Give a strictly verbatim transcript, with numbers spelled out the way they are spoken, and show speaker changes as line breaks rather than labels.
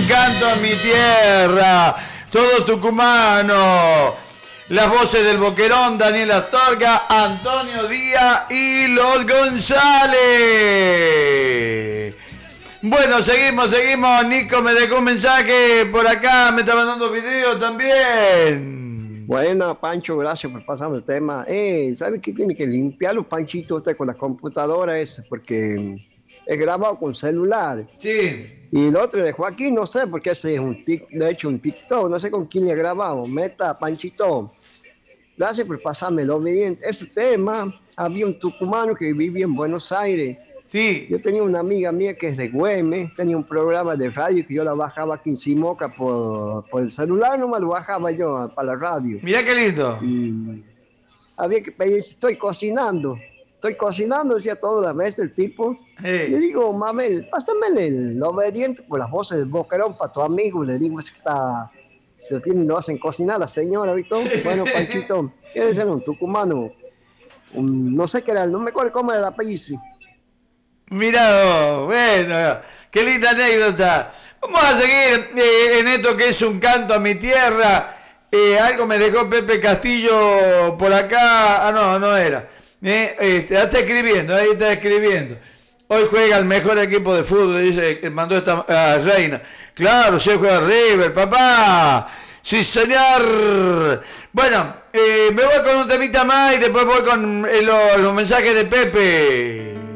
canto a mi tierra. Todo tucumano. Las voces del Boquerón, Daniel Astorga, Antonio Díaz y los González. Bueno, seguimos, seguimos. Nico me dejó un mensaje por acá, me está mandando video también.
Bueno, Pancho, gracias por pasarme el tema. Eh, ¿sabe qué tiene que limpiar los panchitos usted con la computadora esa? Porque he grabado con celular.
Sí.
Y el otro de Joaquín, no sé, porque ese es un tic, de hecho un TikTok, no sé con quién he grabado. Meta, Panchito. Gracias por pasármelo bien. Ese tema, había un tucumano que vivía en Buenos Aires.
Sí.
Yo tenía una amiga mía que es de Güemes, tenía un programa de radio que yo la bajaba aquí en Simoca por, por el celular, nomás lo bajaba yo para la radio.
Mirá qué lindo.
Y había que pedir, estoy cocinando, estoy cocinando, decía todas las veces el tipo.
Hey.
Le digo, Mabel, pásame el obediente por las voces del Boquerón para tu amigo. Le digo, es que está, lo, tienen, lo hacen cocinar la señora, ¿viste? Bueno, Panchito, ¿qué es un tucumano? Un, no sé qué era, no me acuerdo cómo era el apellido.
Mirá, bueno, qué linda anécdota. Vamos a seguir eh, en esto que es un canto a mi tierra. Eh, algo me dejó Pepe Castillo por acá. Ah, no, no era. Eh, este, está escribiendo, ahí está escribiendo. Hoy juega el mejor equipo de fútbol, dice que mandó esta uh, Reina. Claro, sí juega River, papá. Sí, señor. Bueno, eh, me voy con un temita más y después voy con eh, los, los mensajes de Pepe.